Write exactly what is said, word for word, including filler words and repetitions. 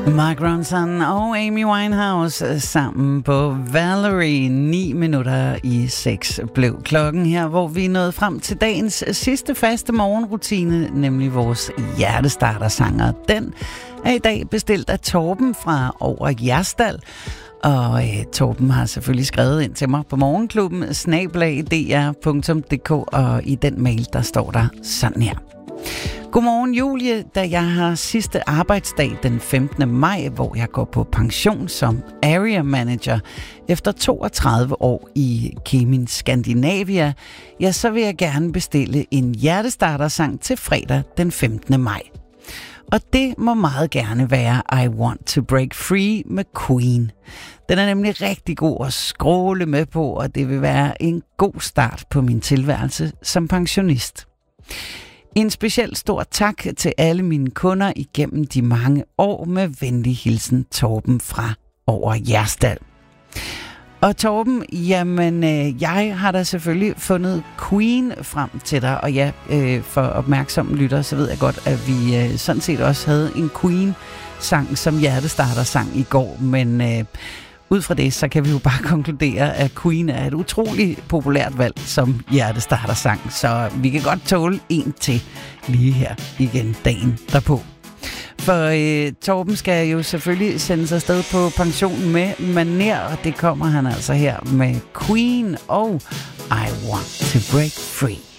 Mark Ronson og Amy Winehouse sammen på Valerie. Ni minutter i seks blev klokken her, hvor vi nåede frem til dagens sidste faste morgenrutine, nemlig vores hjertestartersanger. Den er i dag bestilt af Torben fra Over Jerstal. Og øh, Torben har selvfølgelig skrevet ind til mig på morgenklubben snabel-a d r punktum d k, og i den mail, der står der sådan her. Godmorgen Julie, da jeg har sidste arbejdsdag den femtende maj, hvor jeg går på pension som area manager efter toogtredive år i Kemin Scandinavia, ja, så vil jeg gerne bestille en hjertestartersang til fredag den femtende maj. Og det må meget gerne være I Want to Break Free med Queen. Den er nemlig rigtig god at scrolle med på, og det vil være en god start på min tilværelse som pensionist. En speciel stor tak til alle mine kunder igennem de mange år. Med venlig hilsen, Torben fra Over Jerstal. Og Torben, jamen øh, jeg har da selvfølgelig fundet Queen frem til dig, og ja, øh, for opmærksomme lyttere, så ved jeg godt, at vi øh, sådan set også havde en Queen-sang som hjertestarter-sang i går, men øh, ud fra det, så kan vi jo bare konkludere, at Queen er et utroligt populært valg som hjertestarter-sang, så vi kan godt tåle en til lige her igen dagen derpå. For øh, Torben skal jo selvfølgelig sendes afsted på pension med maner, og det kommer han altså her med Queen og I Want to Break Free.